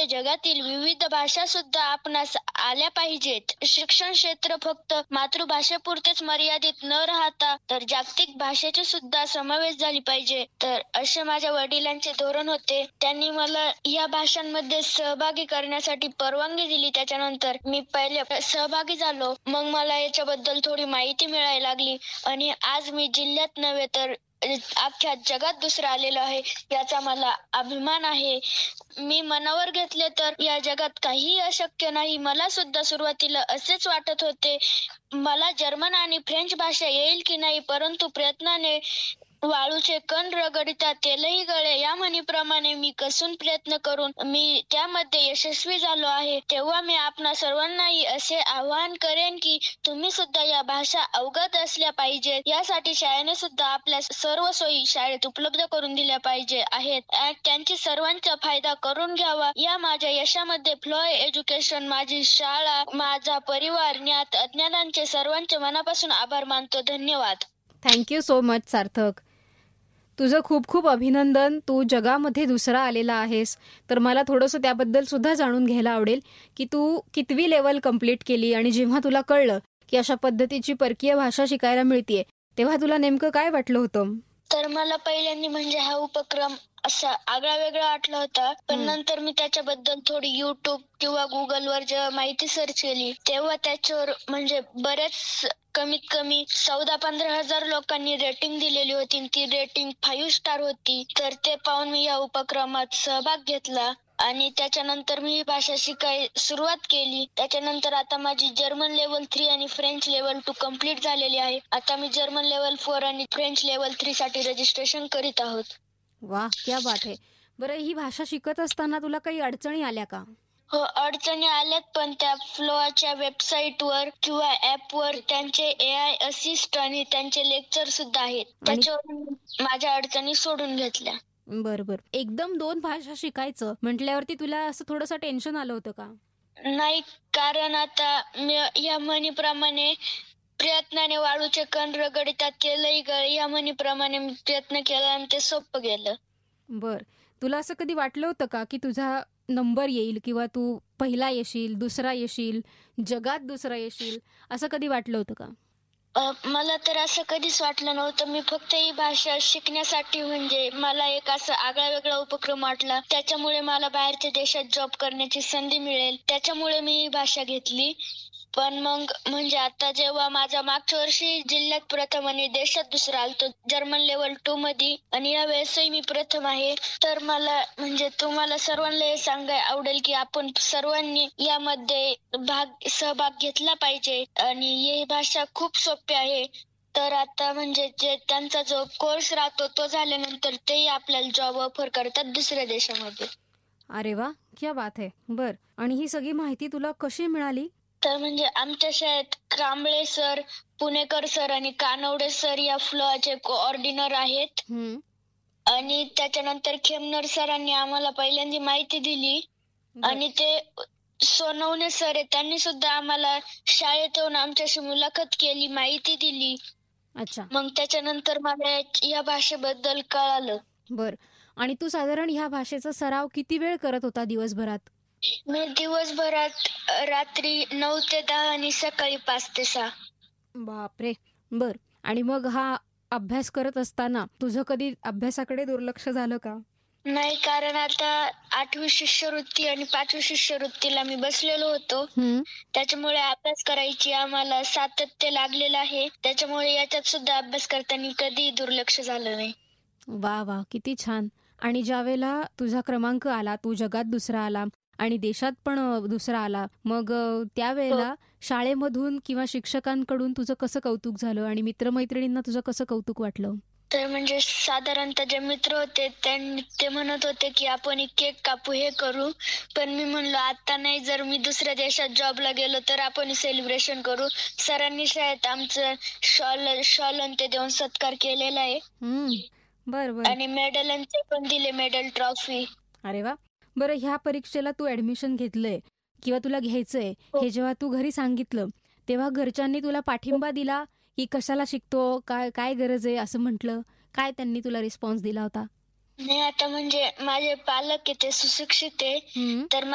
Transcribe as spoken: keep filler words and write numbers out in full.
जगातील विविध भाषा सुद्धा आपणास आल्या पाहिजेत. शिक्षण क्षेत्र फक्त मातृभाषेपुरतेच मर्यादित न राहता तर जागतिक भाषेची सुद्धा समावेश झाली पाहिजे. तर असे माझ्या वडिलांचे धोरण होते. त्यांनी मला या भाषांमध्ये सहभागी करण्यासाठी परवानगी दिली. त्याच्यानंतर मी पहिले सहभागी झालो. मग मला याच्याबद्दल थोडी माहिती मिळायला लागली आणि आज मी जिल्ह्यात नव्हे तर अख्ख्या जगात दुसरं आलेलो आहे याचा मला अभिमान आहे. मी मनावर घेतले तर या जगात काहीही अशक्य नाही. मला सुद्धा सुरुवातीला असेच वाटत होते. मला जर्मन आणि फ्रेंच भाषा येईल की नाही, परंतु प्रयत्नाने वाळूचे कण रगडिता तेलही गळे या म्हणीप्रमाणे मी कसून प्रयत्न करून मी त्यामध्ये यशस्वी झालो आहे. तेव्हा मी आपणा सर्वांनाही असे आवाहन करेन की तुम्ही सुद्धा या भाषा अवगत असल्या पाहिजेत. यासाठी शाळेने सुद्धा आपल्या सर्व सोयी शाळेत उपलब्ध करून दिल्या पाहिजे आहेत. त्यांची सर्वांचा फायदा करून घ्यावा. या माझ्या यशामध्ये फ्लोय एज्युकेशन, माझी शाळा, माझा परिवार, ज्ञात अज्ञातांचे सर्वांचे मनापासून आभार मानतो. धन्यवाद. थँक्यू सो मच सार्थक. तुझं खूप खूप अभिनंदन. तू जगामध्ये दुसरा आलेला आहेस. तर मला थोडंसं त्याबद्दल सुद्धा जाणून घ्यायला आवडेल की तू कितवी लेवल कंप्लीट केली आणि जेव्हा तुला कळलं की अशा पद्धतीची परकीय भाषा शिकायला मिळतीये तेव्हा तुला नेमकं काय वाटलं होतं? तर मला पहिल्यांदा म्हणजे हा उपक्रम असा आगळा वेगळा वाटला होता. पण नंतर मी त्याच्याबद्दल थोडी युट्यूब किंवा गुगलवर जेव्हा माहिती सर्च केली तेव्हा त्याच्यावर म्हणजे बरेच कमीत कमी चौदा पंधरा हजार लोकांनी रेटिंग दिलेली होती. ती रेटिंग फाईव्ह स्टार होती. तर ते पाहून मी या उपक्रमात सहभाग घेतला आणि त्याच्यानंतर मी ही भाषा शिकाय सुरुवात केली. त्याच्यानंतर आता माझी जर्मन लेवल थ्री आणि फ्रेंच लेवल टू कम्प्लीट झालेली आहे. आता मी जर्मन लेवल फोर आणि फ्रेंच लेवल थ्री साठी रजिस्ट्रेशन करीत आहोत. वा, क्या बात आहे. बरं, ही भाषा शिकत असताना तुला काही अडचणी आल्या का? हो, अडचणी आल्यात. पण त्या फ्लोच्या वेबसाईटवर किंवा ऍपवर त्यांचे ए आय असिस्ट आणि त्यांचे लेक्चर सुद्धा आहेत. त्याच्यावर माझ्या अडचणी सोडून घेतल्या. बर बर. एकदम दोन भाषा शिकायचं म्हटल्यावरती तुला असं थोडंसं टेन्शन आलं होतं का? नाही, कारण आता या म्हणीप्रमाणे प्रयत्नाने वाळूचे कण रगडितात तेलही गळे या म्हणीप्रमाणे मी प्रयत्न केला आणि ते सोपं गेलं. बर. तुला असं कधी वाटलं होतं का की तुझा नंबर येईल किंवा तू पहिला येशील, दुसरा येशील, जगात दुसरा येशील, असं कधी वाटलं होतं का? मला तर असं कधीच वाटलं नव्हतं. मी फक्त ही भाषा शिकण्यासाठी म्हणजे मला एक असं आगळा वेगळा उपक्रम वाटला. त्याच्यामुळे मला बाहेरच्या देशात जॉब करण्याची संधी मिळेल त्याच्यामुळे मी ही भाषा घेतली. पण मग म्हणजे आता जेव्हा माझा मागच्या वर्षी जिल्ह्यात प्रथम आणि देशात दुसरा आलतो जर्मन लेवल टू मध्ये आणि या वेळेसही मी प्रथम आहे. तर मला म्हणजे तुम्हाला सर्वांना हे सांगायला आवडेल की आपण सर्वांनी यामध्ये भाग सहभाग घेतला पाहिजे आणि ही भाषा खूप सोपी आहे. तर आता म्हणजे जे त्यांचा जो कोर्स राहतो तो झाल्यानंतर तेही आपल्याला जॉब ऑफर करतात दुसऱ्या देशामध्ये. अरे वा, क्या बात आहे. बर, आणि ही सगळी माहिती तुला कशी मिळाली? तर म्हणजे आमच्या शाळेत कांबळे सर, पुणेकर सर आणि कानवडे सर या फ्लोचे कोऑर्डिनर आहेत. आणि त्याच्यानंतर खेमनर सरांनी आम्हाला पहिल्यांदा माहिती दिली आणि ते सोनवणे सर आहे त्यांनी सुद्धा आम्हाला शाळेत येऊन आमच्याशी मुलाखत केली, माहिती दिली. अच्छा. मग त्याच्यानंतर मला या भाषेबद्दल कळालं. बर, आणि तू साधारण ह्या भाषेचा सराव किती वेळ करत होता दिवसभरात? मी दिवसभरात रात्री नऊ ते दहा आणि सकाळी पाच ते सहा. बापरे. बर, आणि मग हा अभ्यास करत असताना तुझं कधी अभ्यासाकडे दुर्लक्ष झालं का? नाही, कारण आता आठवी शिष्यवृत्ती आणि पाचवी शिष्यवृत्तीला मी बसलेलो होतो. त्याच्यामुळे अभ्यास करायची आम्हाला सातत्य लागलेलं आहे. त्याच्यामुळे याच्यात सुद्धा अभ्यास करताना कधी दुर्लक्ष झालं नाही. वा वा, किती छान. आणि ज्यावेळेला तुझा क्रमांक आला, तू जगात दुसरा आला आणि देशात पण दुसरा आला, मग त्यावेळेला शाळेमधून किंवा शिक्षकांकडून तुझं कसं कौतुक झालं आणि मित्रमैत्रिणींना तुझं कसं कौतुक वाटलं? तर म्हणजे साधारणतः जे मित्र होते त्यांनी ते म्हणत होते की आपण केक कापू, हे करू. पण मी म्हणलो आता नाही, जर मी दुसऱ्या देशात जॉबला गेलो तर आपण सेलिब्रेशन करू. सरांनी शाळेत आमचं शॉल शॉल ते देऊन सत्कार केलेला आहे. बर बर. आणि मेडल ते पण दिले, मेडल ट्रॉफी. अरे वा. बरं, ह्या परीक्षेला तू ऍडमिशन घेतलंय किंवा तुला घ्यायचंय हे जेव्हा तू घरी सांगितलं तेव्हा घरच्यांनी तुला पाठिंबा दिला की कशाला शिकतो, काय काय गरज आहे असं म्हटलं? काय त्यांनी तुला रिस्पॉन्स दिला होता? नाही, आता म्हणजे माझे पालक आहे ते सुशिक्षित आहे. तर